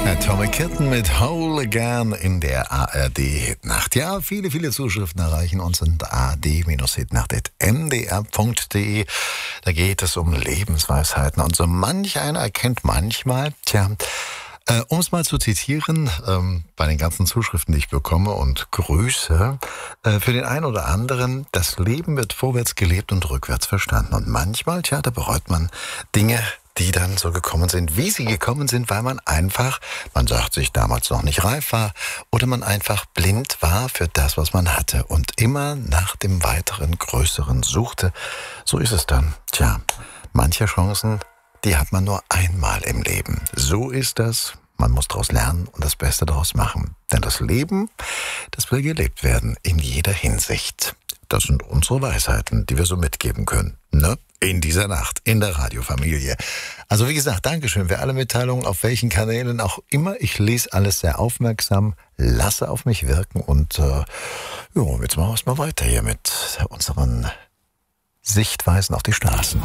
Atomic Kitten mit Whole Again in der ARD-Hitnacht. Ja, viele Zuschriften erreichen uns unter ard-hitnacht.mdr.de. Da geht es um Lebensweisheiten und so manch einer erkennt manchmal, um es mal zu zitieren, bei den ganzen Zuschriften, die ich bekomme und Grüße, für den einen oder anderen, das Leben wird vorwärts gelebt und rückwärts verstanden. Und manchmal, da bereut man Dinge, die dann so gekommen sind, wie sie gekommen sind, weil man sagt sich damals noch nicht reif war oder man einfach blind war für das, was man hatte und immer nach dem weiteren, größeren suchte. So ist es dann. Manche Chancen, die hat man nur einmal im Leben. So ist das. Man muss daraus lernen und das Beste daraus machen. Denn das Leben, das will gelebt werden in jeder Hinsicht. Das sind unsere Weisheiten, die wir so mitgeben können, ne? In dieser Nacht, in der Radiofamilie. Also wie gesagt, Dankeschön für alle Mitteilungen, auf welchen Kanälen auch immer. Ich lese alles sehr aufmerksam, lasse auf mich wirken und jetzt machen wir es mal weiter hier mit unseren Sichtweisen auf die Straßen.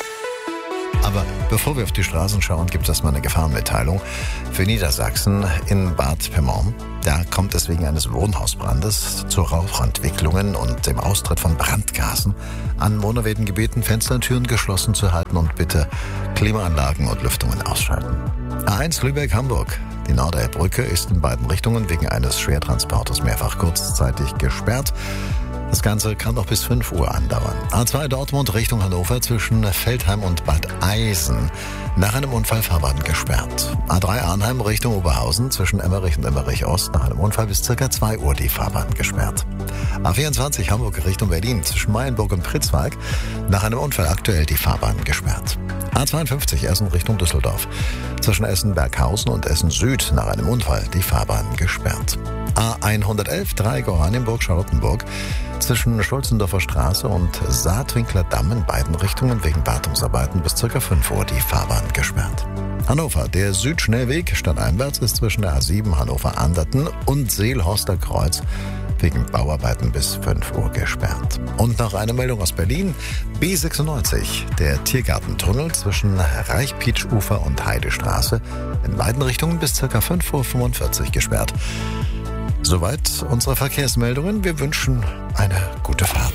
Aber bevor wir auf die Straßen schauen, gibt es erstmal eine Gefahrenmitteilung für Niedersachsen in Bad Pyrmont. Da kommt es wegen eines Wohnhausbrandes zu Rauchentwicklungen und dem Austritt von Brandgasen. Anwohner werden gebeten, Fenster und Türen geschlossen zu halten und bitte Klimaanlagen und Lüftungen ausschalten. A1 Lübeck-Hamburg. Die Norderbrücke ist in beiden Richtungen wegen eines Schwertransporters mehrfach kurzzeitig gesperrt. Das Ganze kann noch bis 5 Uhr andauern. A2 Dortmund Richtung Hannover zwischen Feldheim und Bad Eisen. Nach einem Unfall Fahrbahn gesperrt. A3 Arnheim Richtung Oberhausen zwischen Emmerich und Emmerich Ost. Nach einem Unfall bis ca. 2 Uhr die Fahrbahn gesperrt. A24 Hamburg Richtung Berlin zwischen Mayenburg und Pritzwalk. Nach einem Unfall aktuell die Fahrbahn gesperrt. A52 Essen Richtung Düsseldorf. Zwischen Essen-Berghausen und Essen-Süd nach einem Unfall die Fahrbahn gesperrt. A111 Dreieck Oranienburg-Charlottenburg zwischen Schulzendorfer Straße und Saatwinkler Damm in beiden Richtungen wegen Wartungsarbeiten bis ca. 5 Uhr die Fahrbahn gesperrt. Hannover, der Südschnellweg stadteinwärts ist zwischen der A7 Hannover-Anderten und Seelhorster Kreuz wegen Bauarbeiten bis 5 Uhr gesperrt. Und noch eine Meldung aus Berlin. B96, der Tiergartentunnel zwischen Reichpietsch-Ufer und Heidestraße in beiden Richtungen bis ca. 5:45 Uhr gesperrt. Soweit unsere Verkehrsmeldungen. Wir wünschen eine gute Fahrt.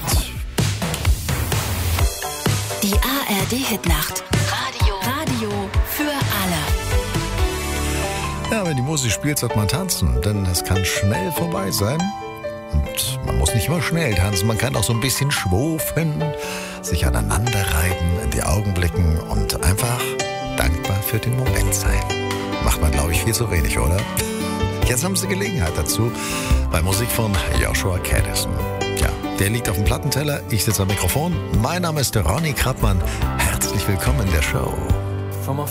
Die ARD-Hitnacht. Radio für alle. Ja, wenn die Musik spielt, sagt man tanzen, denn es kann schnell vorbei sein. Und man muss nicht immer schnell tanzen, man kann auch so ein bisschen schwufen, sich aneinander reiben, in die Augen blicken und einfach dankbar für den Moment sein. Macht man, glaube ich, viel zu wenig, oder? Jetzt haben Sie Gelegenheit dazu bei Musik von Joshua Caddison. Der liegt auf dem Plattenteller, ich sitze am Mikrofon. Mein Name ist Ronny Krappmann. Herzlich willkommen in der Show. From a